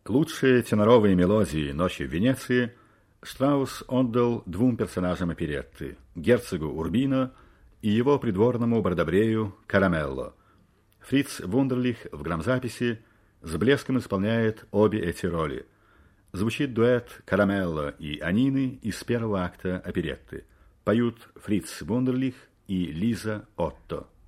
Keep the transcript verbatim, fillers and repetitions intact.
Лучшие теноровые мелодии «Ночи в Венеции» Штраус отдал двум персонажам оперетты – герцогу Урбино и его придворному бардабрею Карамелло. Фриц Вундерлих в грамзаписи с блеском исполняет обе эти роли. Звучит дуэт Карамелло и Анины из первого акта оперетты. Поют Фриц Вундерлих и Лиза Отто.